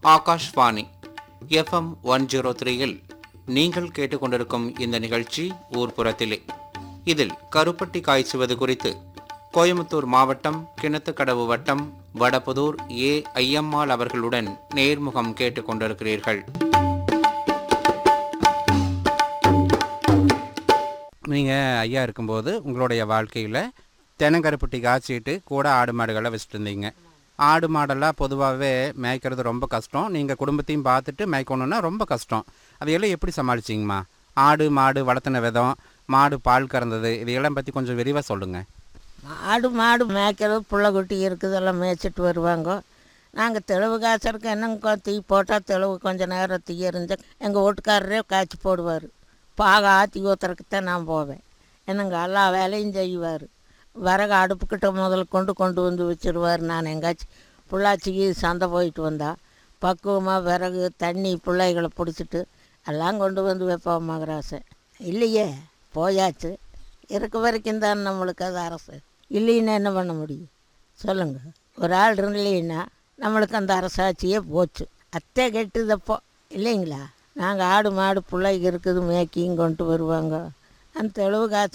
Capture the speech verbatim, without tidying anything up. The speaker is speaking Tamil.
ஆகாஷ்வாணி எஃப்எம் ஒன் ஜீரோ த்ரீயில் நீங்கள் கேட்டுக்கொண்டிருக்கும் இந்த நிகழ்ச்சி ஊர்ப்புறத்திலே. இதில் கருப்பட்டி காய்ச்சுவது குறித்து கோயமுத்தூர் மாவட்டம் கிணத்துக்கடவு வட்டம் வடபுதூர் ஏ ஐயம்மாள் அவர்களுடன் நேர்முகம் கேட்டுக்கொண்டிருக்கிறீர்கள். நீங்கள் ஐயா இருக்கும்போது உங்களுடைய வாழ்க்கையில் தென்னங்கருப்பட்டி காய்ச்சிட்டு கூட ஆடு மாடுகளை வச்சுட்டு இருந்தீங்க. ஆடு மாடெல்லாம் பொதுவாகவே மேய்க்கிறது ரொம்ப கஷ்டம். நீங்கள் குடும்பத்தையும் பார்த்துட்டு மேய்க்கணுன்னா ரொம்ப கஷ்டம். அதையெல்லாம் எப்படி சமாளிச்சிங்கம்மா? ஆடு மாடு வளர்த்தின விதம், மாடு பால் கறந்தது, இதையெல்லாம் பற்றி கொஞ்சம் விரிவாக சொல்லுங்கள். ஆடு மாடு மேய்க்கிறது, புள்ள குட்டி இருக்குது, எல்லாம் மேய்ச்சிட்டு வருவாங்க. நாங்கள் தெளிவு காய்ச்சறதுக்கு என்னங்க தீ போட்டால் தெளிவு கொஞ்சம் நேரம் தீ எறிஞ்ச எங்கள் வீட்டுக்காரரே காய்ச்சி போடுவார். பாக ஆற்றி ஊற்றுறதுக்கு தான் நான் போவேன். என்னங்க எல்லா வேலையும் செய்வார். விறகு அடுப்புக்கிட்ட முதல் கொண்டு கொண்டு வந்து வச்சுருவார். நான் எங்காச்சும் புள்ளாச்சிக்கு சந்தை போயிட்டு வந்தால் பக்குவமாக விறகு தண்ணி பிள்ளைகளை பிடிச்சிட்டு எல்லாம் கொண்டு வந்து வைப்போம். மகராசை இல்லையே போயாச்சு, இருக்க வரைக்கும் தான் நம்மளுக்கு அது அரசு. இல்லைன்னா என்ன பண்ண முடியும் சொல்லுங்கள்? ஒரு ஆள் இல்லைன்னா நம்மளுக்கு அந்த அரசாட்சியே போச்சு. அத்தை கெட்டுதப்போ இல்லைங்களா? நாங்கள் ஆடு மாடு பிள்ளைங்க இருக்குது மேய்க்கியும் கொண்டு வருவாங்க. அந்த தெளிவு காய்ச்ச